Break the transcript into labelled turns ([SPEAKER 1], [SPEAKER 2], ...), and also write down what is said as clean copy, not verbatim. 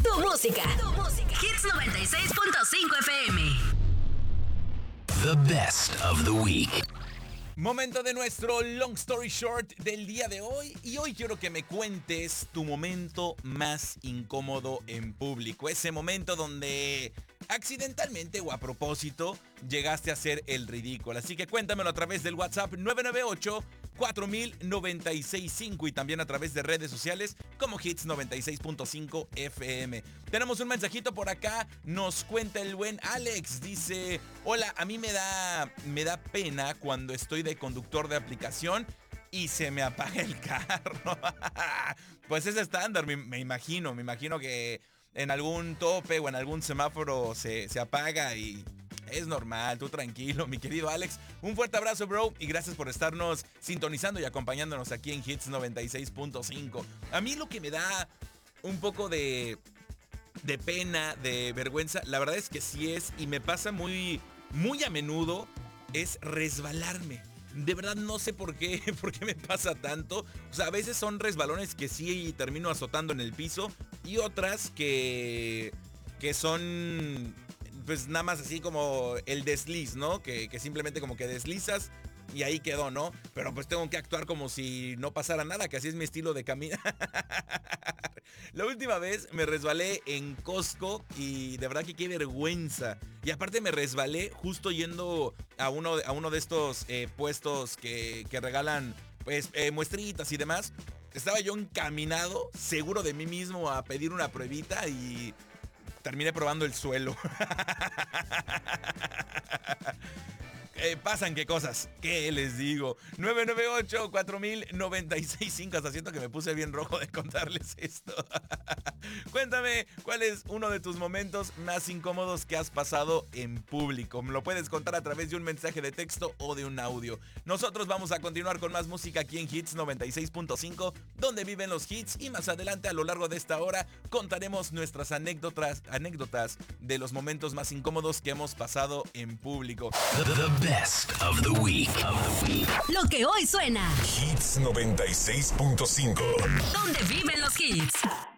[SPEAKER 1] Tu música. Hits 96.5 FM.
[SPEAKER 2] The best of the week.
[SPEAKER 3] Momento de nuestro Long Story Short del día de hoy. Y hoy quiero que me cuentes tu momento más incómodo en público. Ese momento donde accidentalmente o a propósito llegaste a hacer el ridículo. Así que cuéntamelo a través del WhatsApp 998-4000-965 y también a través de redes sociales como Hits 96.5 FM. Tenemos un mensajito por acá. Nos cuenta el buen Alex. Dice: hola, a mí me da pena cuando estoy de conductor de aplicación y se me apaga el carro. Pues es estándar, me imagino que en algún tope o en algún semáforo se apaga y es normal. Tú tranquilo, mi querido Alex. Un fuerte abrazo, bro, y gracias por estarnos sintonizando y acompañándonos aquí en Hits 96.5. A mí lo que me da un poco de pena, de vergüenza, la verdad es que sí es, y me pasa muy a menudo, es resbalarme. De verdad no sé por qué me pasa tanto. O sea, a veces son resbalones que sí termino azotando en el piso y otras que son pues nada más así como el desliz, ¿no? Que simplemente como que deslizas y ahí quedó, ¿no? Pero pues tengo que actuar como si no pasara nada, que así es mi estilo de caminar. La última vez me resbalé en Costco y de verdad que qué vergüenza. Y aparte me resbalé justo yendo a uno de estos puestos que regalan pues muestritas y demás. Estaba yo encaminado, seguro de mí mismo, a pedir una pruebita y terminé probando el suelo. Pasan qué cosas, ¿qué les digo? 998-4000-965. Hasta siento que me puse bien rojo de contarles esto. Cuéntame, ¿cuál es uno de tus momentos más incómodos que has pasado en público? Me lo puedes contar a través de un mensaje de texto o de un audio. Nosotros vamos a continuar con más música aquí en Hits 96.5, donde viven los hits, y más adelante a lo largo de esta hora contaremos nuestras anécdotas de los momentos más incómodos que hemos pasado en público.
[SPEAKER 2] The best of the week.
[SPEAKER 1] Lo que hoy suena.
[SPEAKER 4] Hits 96.5.
[SPEAKER 1] Donde viven los hits.